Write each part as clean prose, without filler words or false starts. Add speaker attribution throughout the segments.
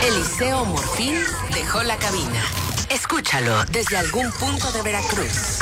Speaker 1: Eliseo Morfín dejó la cabina. Escúchalo desde algún punto de Veracruz.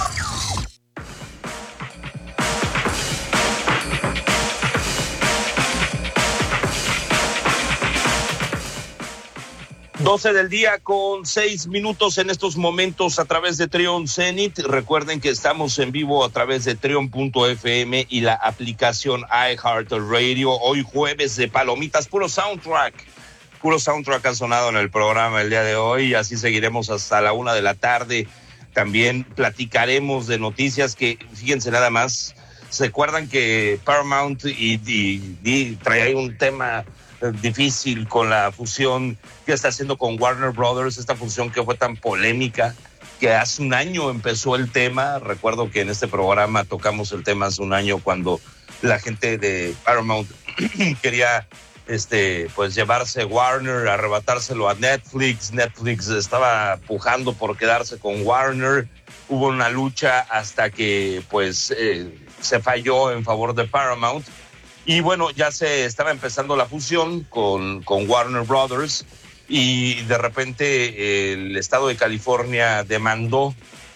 Speaker 2: Doce del día con 6 minutos en estos momentos a través de Trion Zenit. Recuerden que estamos en vivo a través de Trion.fm y la aplicación iHeartRadio. Hoy jueves de palomitas, puro soundtrack ha sonado en el programa el día de hoy y así seguiremos hasta la 1 de la tarde. También platicaremos de noticias que, fíjense nada más, ¿se acuerdan que Paramount y traía un tema difícil con la fusión que está haciendo con Warner Brothers, esta fusión que fue tan polémica, que hace un año empezó el tema? Recuerdo que en este programa tocamos el tema hace un año cuando la gente de Paramount quería pues llevarse Warner, arrebatárselo a Netflix. Netflix estaba pujando por quedarse con Warner. Hubo una lucha hasta que pues se falló en favor de Paramount. Y bueno, ya se estaba empezando la fusión con Warner Brothers y de repente el estado de California demandó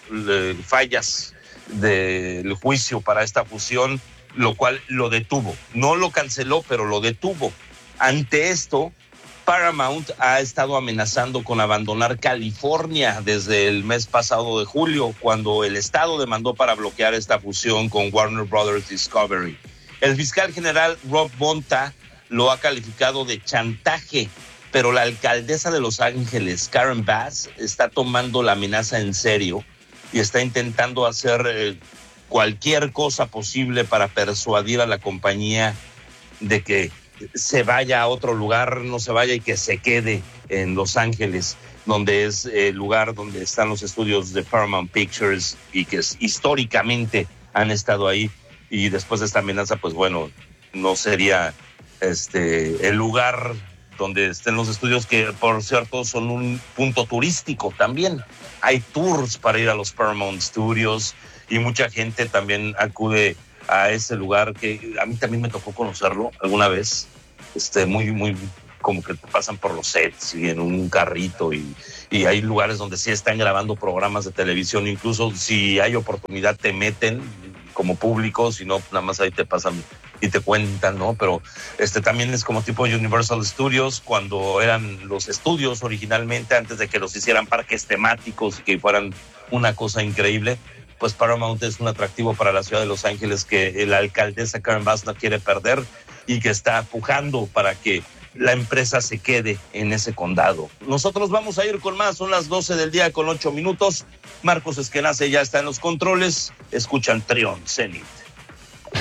Speaker 2: fallas del juicio para esta fusión, lo cual lo detuvo. No lo canceló, pero lo detuvo. Ante esto, Paramount ha estado amenazando con abandonar California desde el mes pasado de julio, cuando el estado demandó para bloquear esta fusión con Warner Brothers Discovery. El fiscal general Rob Bonta lo ha calificado de chantaje, pero la alcaldesa de Los Ángeles, Karen Bass, está tomando la amenaza en serio y está intentando hacer cualquier cosa posible para persuadir a la compañía de que se vaya a otro lugar, no se vaya y que se quede en Los Ángeles, donde es el lugar donde están los estudios de Paramount Pictures y que históricamente han estado ahí. Y después de esta amenaza, pues bueno, no sería el lugar donde estén los estudios, que por cierto son un punto turístico también. Hay tours para ir a los Paramount Studios y mucha gente también acude a ese lugar, que a mí también me tocó conocerlo alguna vez. Muy como que te pasan por los sets y en un carrito y hay lugares donde sí están grabando programas de televisión. Incluso si hay oportunidad te meten como público, si no, nada más ahí te pasan y te cuentan, ¿no? Pero también es como tipo Universal Studios, cuando eran los estudios originalmente, antes de que los hicieran parques temáticos y que fueran una cosa increíble. Pues Paramount es un atractivo para la ciudad de Los Ángeles que la alcaldesa Karen Bass no quiere perder y que está pujando para que la empresa se quede en ese condado. Nosotros vamos a ir con más, son las 12 del día con 8 minutos. Marcos Esquenazi ya está en los controles. Escuchan Trion Zenit.